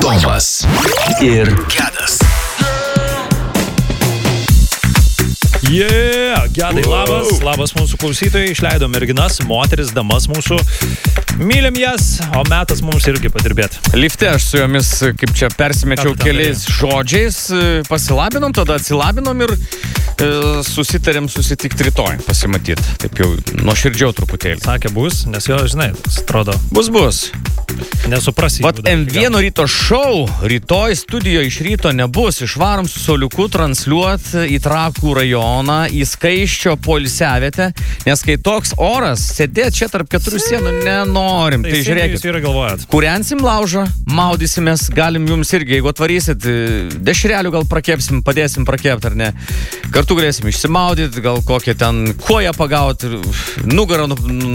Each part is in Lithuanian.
Domas ir Gedas. Gedai, labas mūsų klausytojai, išleido merginas, moteris, damas mūsų, mylim jas, o metas mums irgi padirbėti. Lifte aš su jomis, kaip čia persimečiau keliais žodžiais, pasilabinom, tada atsilabinom ir susitarėm susitikti rytoj, pasimatyti. Taip jau nuoširdžiau truputėlį. Sakė bus, nes jo, žinai, atrodo. Bus. Nesuprasi. Vat M1 ryto šou rytoj studijoje iš ryto nebus. Išvarom su Sauliuku transliuoti į Trakų rajoną, į Skaisčio poilsiavietę, nes kai toks oras, sėdėti čia tarp keturių sienų nenorim. Tai žiūrėkit, kūrensim laužą, maudysimės, galim jums irgi, jeigu atvarysit, dešrelių gal prakepsim, padėsim prakepti ar ne. Kartu galėsim išsimaudyti, gal kokią ten koją pagauti, nugarą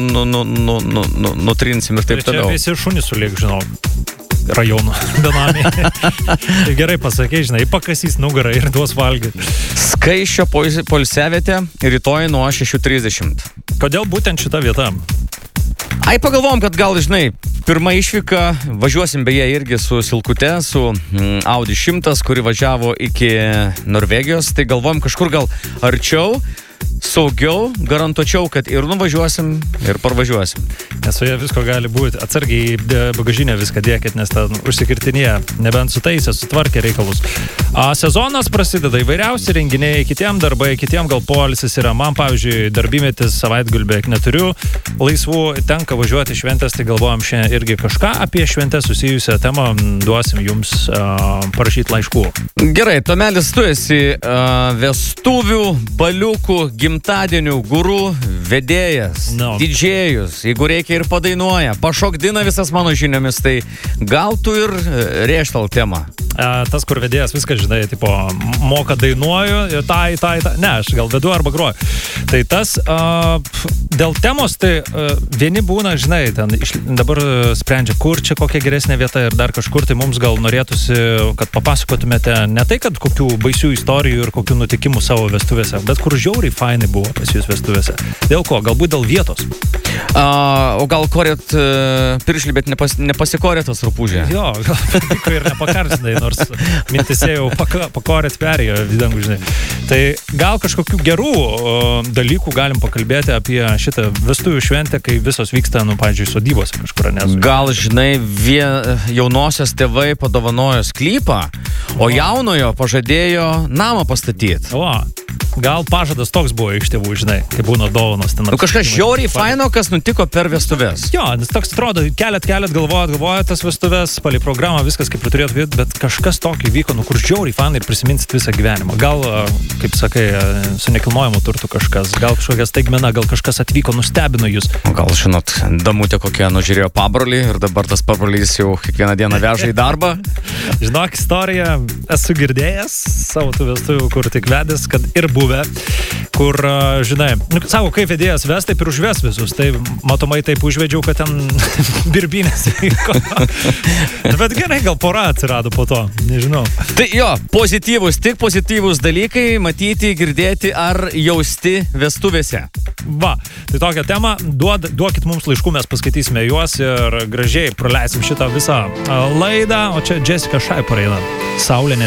nutrinsim ir taip toliau. Čia visi šunys suliek, žinau, rajonų benamiai. Tai gerai pasakei, žinai, pakasys nugarą ir duos valgyti. Skaisčio poilsiavietė rytoj nuo 6:30. Kodėl būtent šita vieta? Pagalvom, kad gal, žinai, pirmą išvyką važiuosim beje irgi su Silkute, su Audi 100, kuri važiavo iki Norvegijos, tai galvom kažkur gal arčiau, saugiau, garantuočiau, kad ir nuvažiuosim, ir parvažiuosim. Nes su jie visko gali būti. Atsargiai į bagažinę viską dėkit, nes ten užsikirtinėje, nebent sutaisė, sutvarkė reikalus. Sezonas prasideda, įvairiausi renginiai, kitiem darbai, kitiem gal poilsis yra. Man, pavyzdžiui, darbymetis savaitgalį beveik neturiu laisvų, tenka važiuoti šventės, tai galvojam šiandien irgi kažką apie šventės susijusią temą duosim jums parašyti laiškų. Gerai, Tomelis, tu esi vestuvių, baliukų, gimtadienių, gurų, vedėjas, didžėjus, jeigu reikia ir padainuoja, pašokdina visas mano žiniomis, tai gal tu ir rėžtal temą. Tas, kur vedėjas viską, žinai, tipo, moka dainuoju, ne, aš gal vedu arba groju. Tai tas, dėl temos, tai vieni būna, žinai, ten dabar sprendžia, kur čia kokia geresnė vieta ir dar kažkur, tai mums gal norėtųsi, kad papasakotumėte ne tai, kad kokių baisių istorijų ir kokių nutikimų savo vestuvėse, bet kur žiauriai fainai buvo pas jūs vestuvėse. Dėl ko? Galbūt dėl vietos. O gal korėt piršlį, bet nepasikorėt tas rupūžė? Jo, gal ir nepakarsinai, nors mintise jau pakorėt perėjo vidangų, žinai. Tai gal kažkokių gerų dalykų galim pakalbėti apie šitą vestuvių šventę, kai visos vyksta, pavyzdžiui, sodybose kažkur, nes. Gal, žinai, jaunosios tėvai padovanojo sklypą, o jaunojo pažadėjo namą pastatyti. Gal pažadas toks buvo iš tėvų, žinai, kai būna dovanos ten. Kažkas žiauriai faino, kas nutiko per vestuvės. Jo, nes toks atrodo, keliat, galvojat tas vestuvės, palei programą, viskas kaip ir turėtų būti, bet kažkas tokio vyko, kur žiauriai fainai ir prisiminsit visą gyvenimą. Gal, kaip sakai, su nekilnojamu turtu kažkas, gal kažkokia staigmena, gal kažkas atvyko, nustebino jūs. Gal, žinot, damutė kokia nužiūrėjo pabrolį ir dabar tas pabrolys jau kiekvieną dieną veža į darbą. Žinok, istoriją esu girdėjęs savo tų vestuvių, kur tik vedęs, kad ir buvę, kur, žinai, sako, kaip vedėjas ves, taip ir užves visus, tai matomai taip užvedžiau, kad ten birbynės vyko. Bet gerai, gal pora atsirado po to, nežinau. Tai jo, tik pozityvūs dalykai matyti, girdėti ar jausti vestuvėse. Va, tai tokią temą, duokit mums laiškų, mes paskaitysime juos ir gražiai praleisim šitą visą laidą, o čia Jessica Shai pareina. Saulė